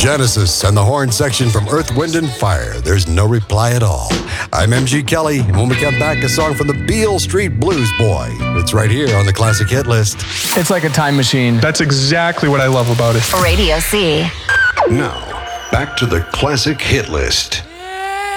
Genesis and the horn section from Earth, Wind, and Fire. There's no reply at all. I'm MG Kelly, and when we come back, a song from the Beale Street Blues Boy. It's right here on the Classic Hit List. It's like a time machine. That's exactly what I love about it. Radio C. Now, back to the Classic Hit List.